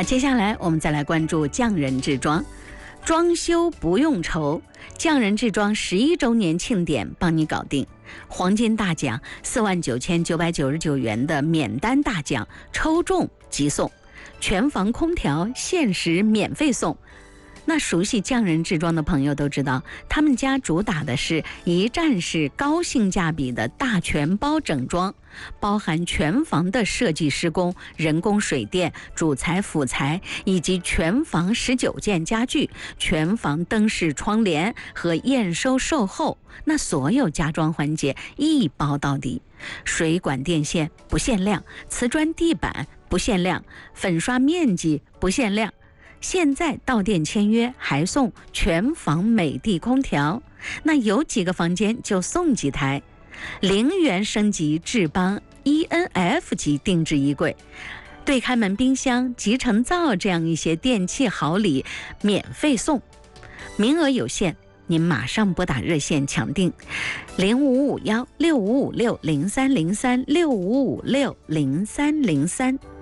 接下来我们再来关注匠人制装，装修不用愁，匠人制装11周年庆典帮你搞定。黄金大奖49999元的免单大奖，抽中即送，全房空调限时免费送。那熟悉匠人制装的朋友都知道，他们家主打的是一站式高性价比的大全包整装，包含全房的设计施工、人工水电、主材辅材，以及全房19件家具、全房灯饰窗帘和验收售后，那所有家装环节一包到底。水管电线不限量，瓷砖地板不限量，粉刷面积不限量。现在到店签约还送全房美的空调，那有几个房间就送几台，0元升级智邦 ENF 级定制衣柜，对开门冰箱、集成灶这样一些电器好礼免费送，名额有限，您马上拨打热线抢订05516556030365560303。